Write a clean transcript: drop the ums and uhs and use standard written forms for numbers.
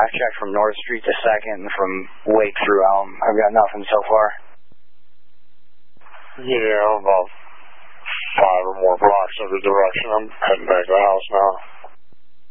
I've checked from North Street to 2nd and from Wake through Elm. I've got nothing so far. Yeah, I'm about 5 or more blocks every direction. I'm heading back to the house now.